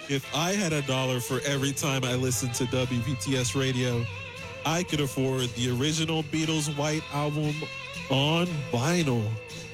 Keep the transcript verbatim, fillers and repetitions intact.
If I had a dollar for every time I listened to W P T S radio, I could afford the original Beatles White Album on vinyl.